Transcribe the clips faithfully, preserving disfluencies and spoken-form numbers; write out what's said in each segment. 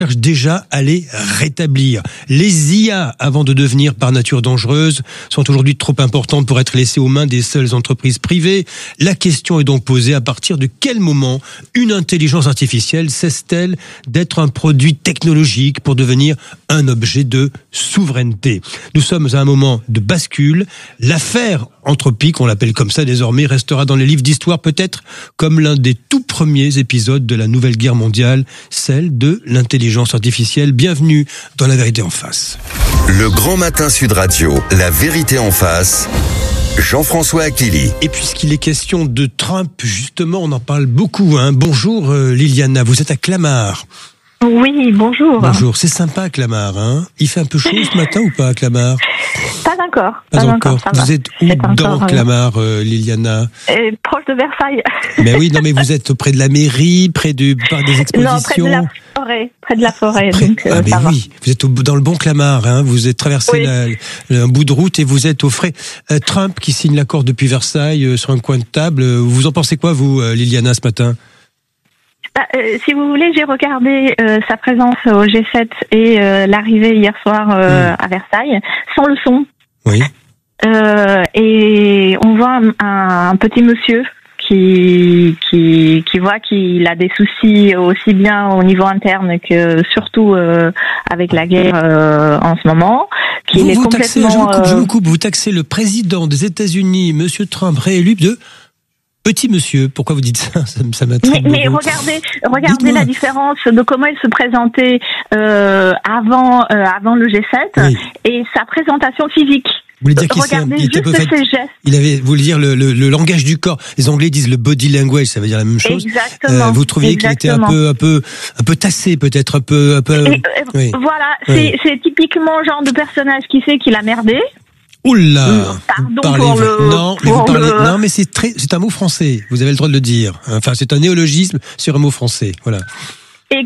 cherche déjà à les rétablir. Les I A, avant de devenir par nature dangereuses, sont aujourd'hui trop importantes pour être laissées aux mains des seules entreprises privées. La question est donc posée, à partir de quel moment une intelligence artificielle cesse-t-elle d'être un produit technologique pour devenir un objet de souveraineté? Nous sommes à un moment de bascule. L'affaire Anthropique, on l'appelle comme ça désormais, restera dans les livres d'histoire peut-être comme l'un des tout premiers épisodes de la Nouvelle Guerre mondiale, celle de l'intelligence artificielle. Bienvenue dans La Vérité en face. Le Grand Matin Sud Radio, La Vérité en face, Jean-François Akili. Et puisqu'il est question de Trump, justement, on en parle beaucoup. Hein. Bonjour euh, Liliana, vous êtes à Clamart. Oui, bonjour. Bonjour, c'est sympa Clamart. Hein. Il fait un peu chaud ce matin ou pas à Clamart? Pas encore. Pas, pas encore. encore vous êtes où dans encore, Clamart, euh, Liliana? euh, Proche de Versailles. Mais oui, non, mais vous êtes près de la mairie, près du parc des expositions. Non, près de la forêt. Près de la forêt. Près... Donc, ah, euh, mais ça oui, va. Vous êtes au, dans le bon Clamart. Hein. Vous êtes traversé oui. la, un bout de route et vous êtes au frais. Euh, Trump qui signe l'accord depuis Versailles euh, sur un coin de table. Vous en pensez quoi, vous, euh, Liliana, ce matin? Bah, euh, si vous voulez, j'ai regardé euh, sa présence au G sept et euh, l'arrivée hier soir euh, mmh. à Versailles, sans le son. Oui. Euh, et on voit un, un petit monsieur qui qui qui voit qu'il a des soucis aussi bien au niveau interne que surtout euh, avec la guerre euh, en ce moment. Qu'il vous, est vous complètement. Taxez, je, vous coupe, euh... je vous coupe. Vous taxez le président des États-Unis, Monsieur Trump, réélu de petit monsieur. Pourquoi vous dites ça? Ça, ça m'intrigue. Mais, mais regardez, regardez la différence de comment il se présentait euh, avant, euh, avant le G sept oui. et sa présentation physique. Vous voulez dire qu'il regardez il juste fait, ses gestes. Il avait, vous voulez dire le, le, le langage du corps. Les Anglais disent le body language, ça veut dire la même chose. Exactement. Euh, vous trouviez qu'il était un peu, un peu, un peu tassé, peut-être un peu, un peu. Et, euh, oui. Voilà, oui. c'est, c'est typiquement le genre de personnage qui sait qu'il a merdé. Oula, Pardon parlez, pour le, non, mais vous parlez, le... non, mais c'est très, c'est un mot français. Vous avez le droit de le dire. Enfin, c'est un néologisme sur un mot français. Voilà. Et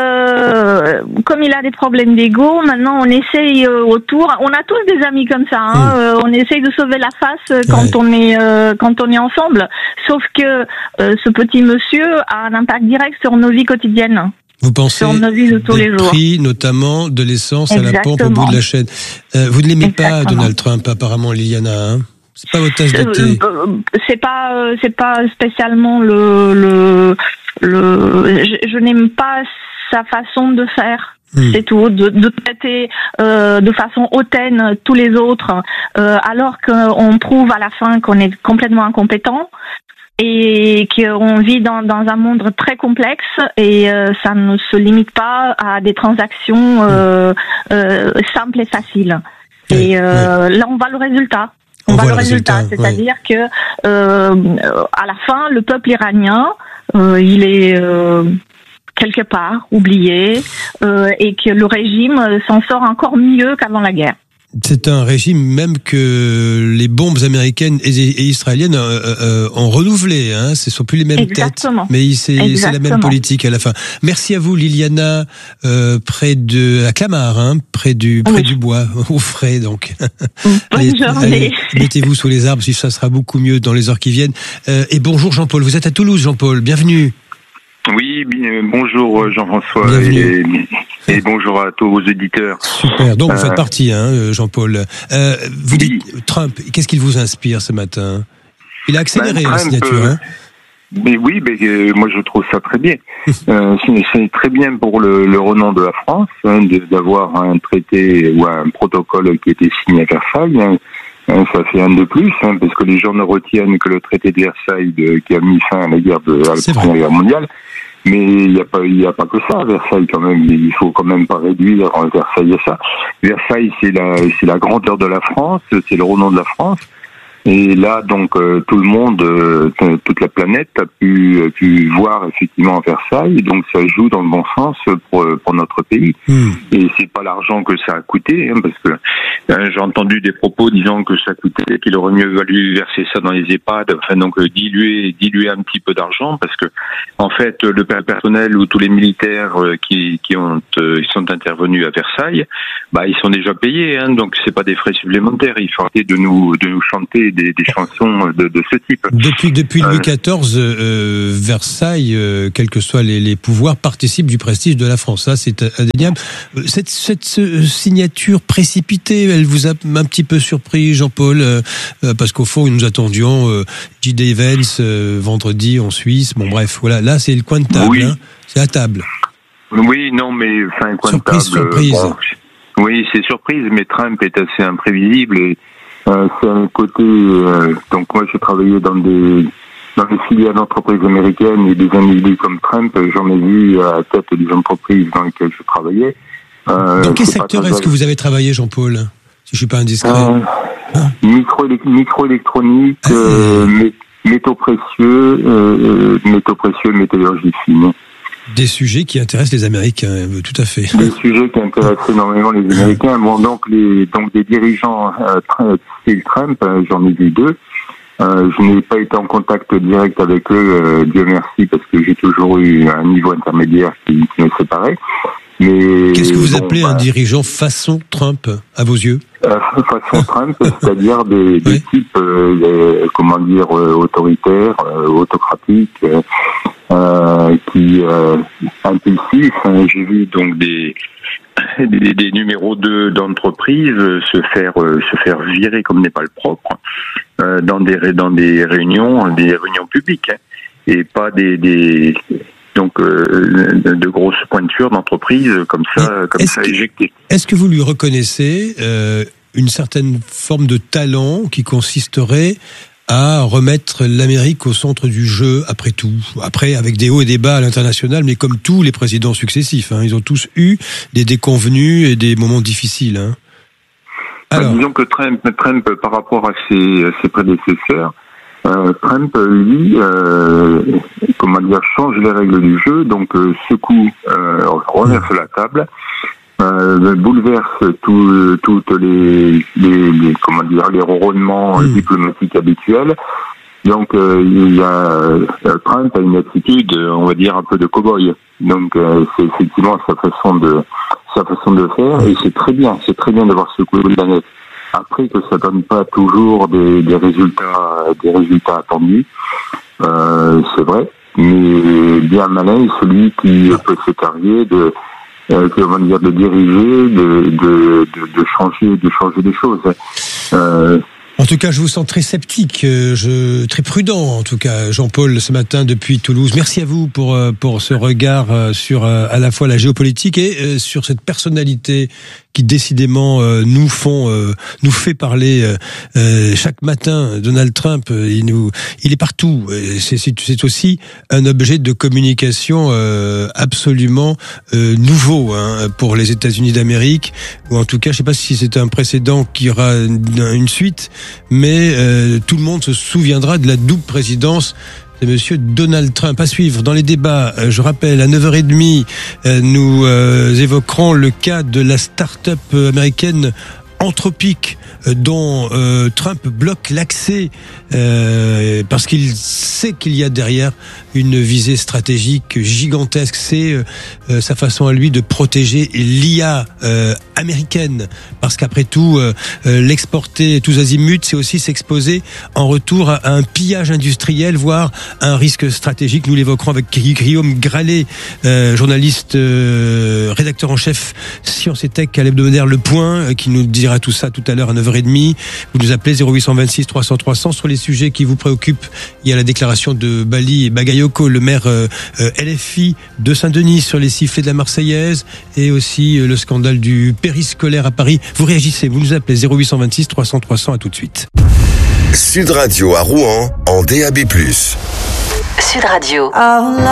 que, comme il a des problèmes d'ego, maintenant on essaye autour. On a tous des amis comme ça. Hein, mmh. euh, on essaye de sauver la face quand ouais. on est euh, quand on est ensemble. Sauf que euh, ce petit monsieur a un impact direct sur nos vies quotidiennes. Vous pensez sur nos vies de tous les jours. Prix, notamment de l'essence Exactement. à la pompe au bout de la chaîne. Euh, vous ne l'aimez Exactement. pas, Donald Trump, apparemment, Liliana. Hein, c'est pas votre tasse de thé. Euh, c'est pas, c'est pas spécialement le, le, le. Je, je n'aime pas sa façon de faire. Mmh. C'est tout, de, de traiter euh, de façon hautaine tous les autres, euh, alors qu'on prouve à la fin qu'on est complètement incompétent. Et qu'on vit dans, dans un monde très complexe et euh, ça ne se limite pas à des transactions euh, euh, simples et faciles. Et oui, euh, oui. là, on voit le résultat. On, on voit le résultat, résultat c'est-à-dire oui. que euh, à la fin, le peuple iranien, euh, il est euh, quelque part oublié euh, et que le régime s'en sort encore mieux qu'avant la guerre. C'est un régime même que les bombes américaines et, et israéliennes euh, euh, ont renouvelé. Hein. Ce ne sont plus les mêmes Exactement. têtes, mais c'est, c'est la même politique à la fin. Merci à vous, Liliana, euh, près de à Clamart, hein, près du près oui. du bois, au frais donc. Bonne allez, journée. Allez, mettez-vous sous les arbres, si ça sera beaucoup mieux dans les heures qui viennent. Euh, et bonjour Jean-Paul, vous êtes à Toulouse, Jean-Paul. Bienvenue. Oui, bonjour Jean-François et, et bonjour à tous vos auditeurs. Super, donc vous faites euh, partie, hein, Jean-Paul. Euh, vous oui. dites, Trump, qu'est-ce qu'il vous inspire ce matin? Il a accéléré ben, Trump, la signature, euh, hein mais oui, mais euh, moi je trouve ça très bien. euh, c'est, c'est très bien pour le, le renom de la France hein, de, d'avoir un traité ou un protocole qui a été signé à Versailles. Hein. Ça fait un de plus, hein, parce que les gens ne retiennent que le traité de Versailles de, qui a mis fin à la guerre de à la Première Guerre mondiale. Mais il n'y a pas, il y a pas que ça à Versailles quand même. Il faut quand même pas réduire Versailles à ça. Versailles, c'est la, c'est la grandeur de la France, c'est le renom de la France. Et là, donc, euh, tout le monde, euh, toute la planète a pu, a pu voir effectivement Versailles. Donc, ça joue dans le bon sens pour, pour notre pays. Mmh. Et c'est pas l'argent que ça a coûté, hein, parce que hein, j'ai entendu des propos disant que ça coûtait, qu'il aurait mieux valu verser ça dans les EHPAD. Enfin, donc diluer, diluer un petit peu d'argent, parce que en fait, le personnel ou tous les militaires qui, qui ont, ils sont intervenus à Versailles, bah, ils sont déjà payés. Hein, donc, c'est pas des frais supplémentaires. Il faut arrêter de nous, de nous chanter des, des chansons de, de ce type. Depuis depuis Louis quatorze, euh, Versailles, euh, quels que soient les, les pouvoirs, participe du prestige de la France. Ça, c'est indéniable. Cette, cette signature précipitée, elle vous a un petit peu surpris, Jean-Paul, euh, parce qu'au fond, nous attendions euh, J D Vance euh, vendredi en Suisse. Bon, bref, voilà. Là, c'est le coin de table. Oui. Hein. C'est à table. Oui, non, mais enfin, coin surprise, de table. Surprise. Bon, oui, c'est surprise, mais Trump est assez imprévisible et euh, c'est un côté. Euh, donc moi, j'ai travaillé dans des dans des filiales d'entreprises américaines et des individus comme Trump. J'en ai vu à la tête des entreprises dans lesquelles je travaillais. Euh, dans quel secteur est-ce que vous avez travaillé, Jean-Paul? Si je suis pas indiscret. Euh, ah. micro microélectronique, ah. euh, mé métaux précieux, euh, métaux précieux, métallurgie fine. Des sujets qui intéressent les Américains, tout à fait. Des sujets qui intéressent énormément les Américains. Bon, donc les donc des dirigeants euh, style Trump, euh, j'en ai vu deux. Euh, je n'ai pas été en contact direct avec eux, euh, Dieu merci, parce que j'ai toujours eu un niveau intermédiaire qui, qui me séparait. Mais qu'est-ce que vous bon, appelez bah, un dirigeant façon Trump à vos yeux? euh, Façon Trump, c'est-à-dire des, des oui. types, euh, les, comment dire, euh, autoritaires, euh, autocratiques. Euh, Euh, qui euh, impulsif. Hein, j'ai vu donc des des, des numéros deux d'entreprise se faire euh, se faire virer comme n'est pas le propre euh, dans des dans des réunions des réunions publiques hein, et pas des des donc euh, de, de grosses pointures d'entreprise comme ça comme ça éjectées. Est-ce que vous lui reconnaissez euh, une certaine forme de talent qui consisterait à remettre l'Amérique au centre du jeu, après tout. Après, avec des hauts et des bas à l'international, mais comme tous les présidents successifs, hein, ils ont tous eu des déconvenus et des moments difficiles. Hein. Alors, bah, disons que Trump, Trump, par rapport à ses, ses prédécesseurs, euh, Trump, lui, euh, comment dire, change les règles du jeu, donc euh, secoue, euh, renverse mmh. la table. Euh, bouleverse tout, toutes les, les, les comment dire les ronronnements mmh. diplomatiques habituels. Donc euh, il y a euh, Trump a une attitude, on va dire un peu de cow-boy. Donc euh, c'est effectivement sa façon de sa façon de faire et c'est très bien, c'est très bien d'avoir secoué la planète. Après que ça donne pas toujours des, des résultats des résultats attendus, euh, c'est vrai, mais bien malin celui qui peut se targuer de Euh, comment dire, de diriger, de, de, de, de changer, de changer des choses. Euh, En tout cas, je vous sens très sceptique, je, très prudent en tout cas, Jean-Paul, ce matin depuis Toulouse. Merci à vous pour, pour ce regard sur à la fois la géopolitique et sur cette personnalité qui décidément nous font, nous fait parler chaque matin. Donald Trump, il nous, il est partout. C'est, c'est aussi un objet de communication absolument nouveau hein, pour les États-Unis d'Amérique, ou en tout cas, je ne sais pas si c'est un précédent qui aura une suite. Mais euh, tout le monde se souviendra de la double présidence de Monsieur Donald Trump. À suivre dans les débats, euh, je rappelle, à neuf heures trente, euh, nous euh, évoquerons le cas de la start-up américaine Anthropic, dont euh, Trump bloque l'accès euh, parce qu'il sait qu'il y a derrière une visée stratégique gigantesque. C'est euh, sa façon à lui de protéger l'I A euh, américaine, parce qu'après tout, euh, l'exporter tous azimuts, c'est aussi s'exposer en retour à un pillage industriel, voire à un risque stratégique. Nous l'évoquerons avec Guillaume Gralet, euh, journaliste, euh, rédacteur en chef Sciences et Tech à l'hebdomadaire Le Point, euh, qui nous dira tout ça tout à l'heure à neuf heures trente. Vous nous appelez zéro huit cent vingt-six trois cents trois cents sur les sujets qui vous préoccupent. Il y a la déclaration de Bali et Bagayoko, le maire euh, L F I de Saint-Denis, sur les sifflets de la Marseillaise, et aussi euh, le scandale du périscolaire à Paris. Vous réagissez, vous nous appelez zéro huit cent vingt-six trois cents trois cents, à tout de suite. Sud Radio à Rouen en D A B plus. Sud Radio.